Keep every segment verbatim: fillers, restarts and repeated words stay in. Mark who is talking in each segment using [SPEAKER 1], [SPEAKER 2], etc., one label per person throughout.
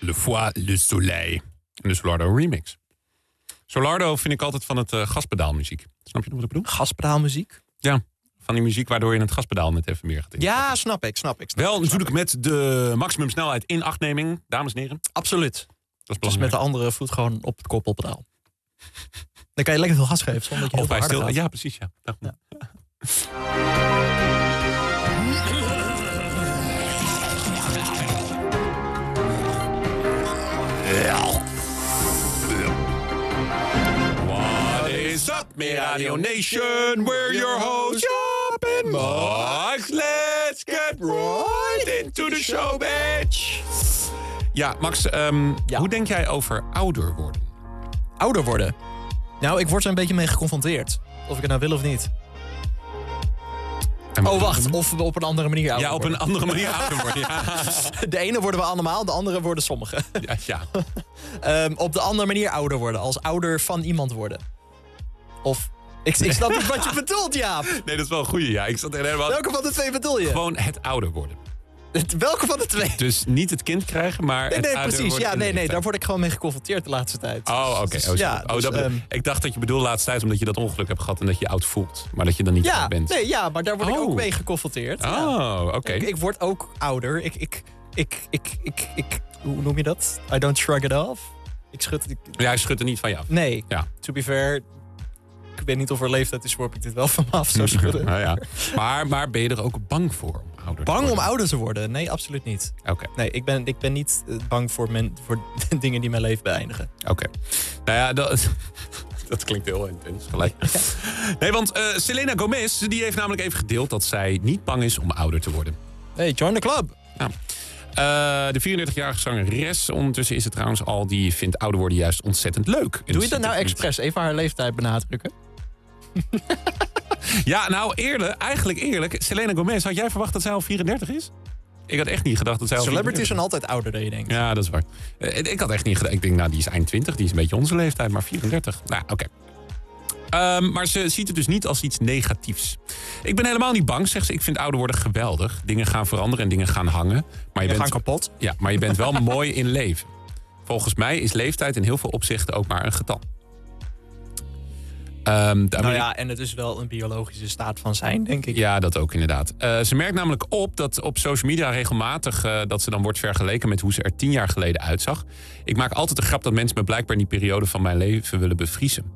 [SPEAKER 1] Le Foie, Le Soleil. En de Solardo remix. Solardo vind ik altijd van het uh, gaspedaalmuziek. Snap je wat ik bedoel?
[SPEAKER 2] Gaspedaalmuziek?
[SPEAKER 1] Ja, van die muziek waardoor je het gaspedaal net even meer gaat in.
[SPEAKER 2] Ja, snap ik, snap ik. Snap
[SPEAKER 1] Wel
[SPEAKER 2] ik,
[SPEAKER 1] natuurlijk
[SPEAKER 2] snap
[SPEAKER 1] met de maximum snelheid in achtneming, dames en heren.
[SPEAKER 2] ik. Absoluut.
[SPEAKER 1] Dat is
[SPEAKER 2] Dus
[SPEAKER 1] belangrijk.
[SPEAKER 2] met de andere voet gewoon op het koppelpedaal. Dan kan je lekker veel gas geven zonder dat je heel
[SPEAKER 1] Of bij
[SPEAKER 2] veel harder
[SPEAKER 1] stil.
[SPEAKER 2] gaat.
[SPEAKER 1] Ja, precies, ja. Dag,
[SPEAKER 2] Ja.
[SPEAKER 1] What is up, Radio Nation? We're your host, Jaap en Max. Let's get right into the show, bitch. Ja, Max, um,
[SPEAKER 2] Ja.
[SPEAKER 1] hoe denk jij over ouder worden?
[SPEAKER 2] Ouder worden. Nou, ik word er een beetje mee geconfronteerd. Of ik het nou wil of niet.
[SPEAKER 1] En wat
[SPEAKER 2] Oh,
[SPEAKER 1] bedoel
[SPEAKER 2] wacht.
[SPEAKER 1] je?
[SPEAKER 2] Of we op een andere manier ouder
[SPEAKER 1] Ja, op
[SPEAKER 2] worden.
[SPEAKER 1] een andere manier ouder worden. Ja,
[SPEAKER 2] De ene worden we allemaal, de andere worden sommigen.
[SPEAKER 1] ja, ja.
[SPEAKER 2] Um, op de andere manier ouder worden. Als ouder van iemand worden. Of... Ik, ik snap niet wat je bedoelt, Jaap.
[SPEAKER 1] Nee, dat is wel een goeie. Ja, ik zat er helemaal...
[SPEAKER 2] Welke van de twee bedoel je?
[SPEAKER 1] Gewoon het ouder worden.
[SPEAKER 2] Welke van de twee?
[SPEAKER 1] Dus niet het kind krijgen, maar
[SPEAKER 2] Nee,
[SPEAKER 1] het
[SPEAKER 2] nee,
[SPEAKER 1] ouder
[SPEAKER 2] precies.
[SPEAKER 1] worden
[SPEAKER 2] Ja,
[SPEAKER 1] in
[SPEAKER 2] nee, nee,
[SPEAKER 1] leeftijd.
[SPEAKER 2] daar word ik gewoon mee geconfronteerd de laatste tijd.
[SPEAKER 1] Oh, oké.
[SPEAKER 2] Dus,
[SPEAKER 1] Oh, zo.
[SPEAKER 2] ja,
[SPEAKER 1] oh,
[SPEAKER 2] dus,
[SPEAKER 1] dat bedoel-
[SPEAKER 2] ehm,
[SPEAKER 1] ik dacht dat je bedoelde laatste tijd omdat je dat ongeluk hebt gehad en dat je je oud voelt. Maar dat je dan niet
[SPEAKER 2] Ja,
[SPEAKER 1] oud bent.
[SPEAKER 2] nee, ja, maar daar word ik
[SPEAKER 1] Oh.
[SPEAKER 2] ook mee geconfronteerd. Ja.
[SPEAKER 1] Oh, oké.
[SPEAKER 2] Ik, ik word ook ouder. Ik, ik, ik, ik, ik, ik, hoe noem je dat? I don't shrug it off. Ik schud... Ik,
[SPEAKER 1] Ja, hij schudt er niet van je af.
[SPEAKER 2] nee,
[SPEAKER 1] Ja.
[SPEAKER 2] to be fair, ik weet niet of er leeftijd is waarop ik dit wel van me af zou schudden.
[SPEAKER 1] Nou ja. maar, maar ben je er ook bang voor om ouder te
[SPEAKER 2] Bang om
[SPEAKER 1] worden?
[SPEAKER 2] ouder te worden? Nee, absoluut niet.
[SPEAKER 1] Oké,
[SPEAKER 2] Nee, ik ben, ik ben niet eh, bang voor, men, voor dingen die mijn leven beëindigen.
[SPEAKER 1] oké. Nou ja, dat, dat klinkt heel intens gelijk. Nee, want eh, Selena Gomez die heeft namelijk even gedeeld dat zij niet bang is om ouder te worden.
[SPEAKER 2] Hey, join the club.
[SPEAKER 1] Ja. Uh, de vierendertigjarige zangeres, ondertussen is het trouwens al, die vindt ouder worden juist ontzettend leuk.
[SPEAKER 2] Doe je dat nou expres? Even haar leeftijd benadrukken.
[SPEAKER 1] Ja, nou eerlijk, eigenlijk eerlijk. Selena Gomez, had jij verwacht dat zij al vierendertig is? Ik had echt niet gedacht dat zij al
[SPEAKER 2] Celebrities
[SPEAKER 1] vierendertig
[SPEAKER 2] zijn altijd ouder dan je denkt.
[SPEAKER 1] Ja, dat is waar. Uh, ik had echt niet gedacht. Ik denk, nou, die is eind twintig, die is een beetje onze leeftijd, maar vierendertig. Nou, oké. Okay. Um, maar ze ziet het dus niet als iets negatiefs. Ik ben helemaal niet bang, zegt ze. Ik vind ouder worden geweldig. Dingen gaan veranderen en dingen gaan hangen. Maar je
[SPEAKER 2] We
[SPEAKER 1] bent,
[SPEAKER 2] gaan kapot.
[SPEAKER 1] ja, maar je bent wel mooi in leven. Volgens mij is leeftijd in heel veel opzichten ook maar een getal. Um,
[SPEAKER 2] Nou ja, en het is wel een biologische staat van zijn, denk ik.
[SPEAKER 1] Ja, dat ook inderdaad. Uh, ze merkt namelijk op dat op social media regelmatig uh, dat ze dan wordt vergeleken met hoe ze er tien jaar geleden uitzag. Ik maak altijd de grap dat mensen me blijkbaar in die periode van mijn leven willen bevriezen.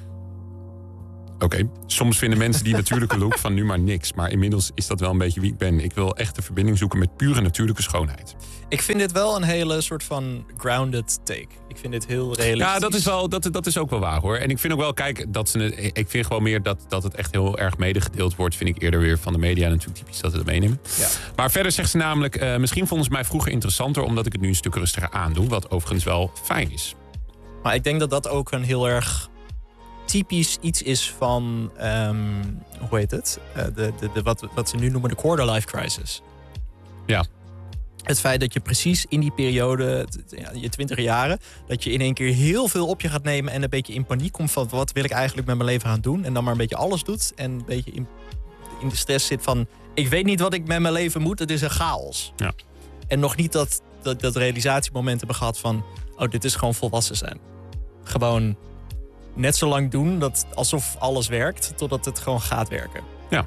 [SPEAKER 1] Oké, okay. Soms vinden mensen die natuurlijke look van nu maar niks. Maar inmiddels is dat wel een beetje wie ik ben. Ik wil echt de verbinding zoeken met pure natuurlijke schoonheid.
[SPEAKER 2] Ik vind dit wel een hele soort van grounded take. Ik vind dit heel realistisch.
[SPEAKER 1] Ja, dat is, wel, dat, dat is ook wel waar hoor. En ik vind ook wel, kijk, dat ze, ik vind gewoon meer dat, dat het echt heel erg medegedeeld wordt. Vind ik eerder weer van de media natuurlijk typisch dat ze het meenemen.
[SPEAKER 2] Ja.
[SPEAKER 1] Maar verder zegt ze namelijk, uh, misschien vonden ze mij vroeger interessanter omdat ik het nu een stuk rustiger aandoe. Wat overigens wel fijn is.
[SPEAKER 2] Maar ik denk dat dat ook een heel erg typisch iets is van, um, hoe heet het? Uh, de, de, de, wat, wat ze nu noemen de quarter life crisis.
[SPEAKER 1] Ja.
[SPEAKER 2] Het feit dat je precies in die periode, ja, je twintig jaren, dat je in één keer heel veel op je gaat nemen en een beetje in paniek komt van wat wil ik eigenlijk met mijn leven gaan doen. En dan maar een beetje alles doet en een beetje in, in de stress zit van ik weet niet wat ik met mijn leven moet, het is een chaos.
[SPEAKER 1] Ja.
[SPEAKER 2] En nog niet dat, dat, dat realisatiemoment hebben gehad van oh, dit is gewoon volwassen zijn. Gewoon net zo lang doen dat alsof alles werkt, totdat het gewoon gaat werken.
[SPEAKER 1] Ja.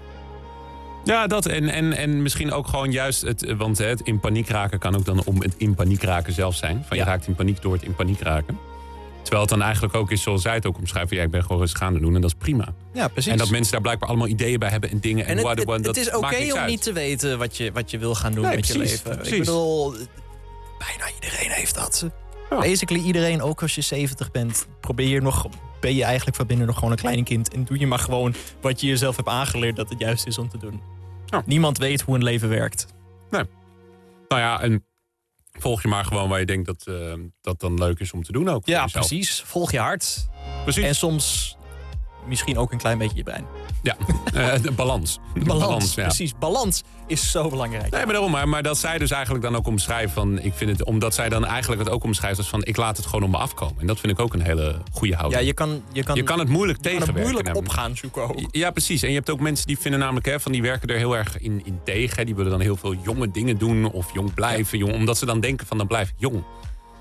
[SPEAKER 1] Ja, dat en, en, en misschien ook gewoon juist het, want het in paniek raken kan ook dan om het in paniek raken zelf zijn. Van je
[SPEAKER 2] Ja.
[SPEAKER 1] raakt in paniek door het in paniek raken. Terwijl het dan eigenlijk ook is zoals zij het ook omschrijven. Ja, ik ben gewoon rustig aan het doen en dat is prima.
[SPEAKER 2] Ja, precies.
[SPEAKER 1] En dat mensen daar blijkbaar allemaal ideeën bij hebben en dingen. En,
[SPEAKER 2] En het,
[SPEAKER 1] what,
[SPEAKER 2] het,
[SPEAKER 1] what,
[SPEAKER 2] het
[SPEAKER 1] dat
[SPEAKER 2] is
[SPEAKER 1] maakt
[SPEAKER 2] oké
[SPEAKER 1] niks
[SPEAKER 2] om
[SPEAKER 1] uit.
[SPEAKER 2] niet te weten wat je, wat je wil gaan doen
[SPEAKER 1] Nee,
[SPEAKER 2] met
[SPEAKER 1] precies,
[SPEAKER 2] je leven.
[SPEAKER 1] precies.
[SPEAKER 2] Ik bedoel, bijna iedereen heeft dat.
[SPEAKER 1] Ja.
[SPEAKER 2] Basically iedereen, ook als je zeventig bent, probeer je nog, ben je eigenlijk van binnen nog gewoon een klein kind. En doe je maar gewoon wat je jezelf hebt aangeleerd dat het juist is om te doen.
[SPEAKER 1] Ja.
[SPEAKER 2] Niemand weet hoe een leven werkt.
[SPEAKER 1] Nee. Nou ja, en volg je maar gewoon waar je denkt dat uh, dat dan leuk is om te doen ook. voor
[SPEAKER 2] Ja,
[SPEAKER 1] jezelf.
[SPEAKER 2] precies. Volg je hart.
[SPEAKER 1] Precies.
[SPEAKER 2] En soms misschien ook een klein beetje je brein.
[SPEAKER 1] Ja, uh, de balans. De
[SPEAKER 2] Balans,
[SPEAKER 1] ja.
[SPEAKER 2] precies. Balans is zo belangrijk.
[SPEAKER 1] Nee, maar daarom. Maar, maar dat zij dus eigenlijk dan ook omschrijft van, ik vind het, omdat zij dan eigenlijk het ook omschrijft als van, ik laat het gewoon op me afkomen. En dat vind ik ook een hele goede houding.
[SPEAKER 2] Ja, je kan, je kan,
[SPEAKER 1] je kan het moeilijk
[SPEAKER 2] je kan
[SPEAKER 1] tegenwerken.
[SPEAKER 2] het moeilijk
[SPEAKER 1] namelijk.
[SPEAKER 2] op gaan zoeken ook.
[SPEAKER 1] Ja, precies. En je hebt ook mensen die vinden namelijk, hè, van die werken er heel erg in, in tegen. Die willen dan heel veel jonge dingen doen of jong blijven. Jong, omdat ze dan denken van, dan blijf ik jong.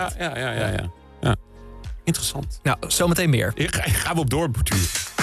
[SPEAKER 1] Ja, ja, ja, ja, ja. ja. Interessant.
[SPEAKER 2] Nou, zometeen meer.
[SPEAKER 1] Hier ga- gaan we op door, Portuur.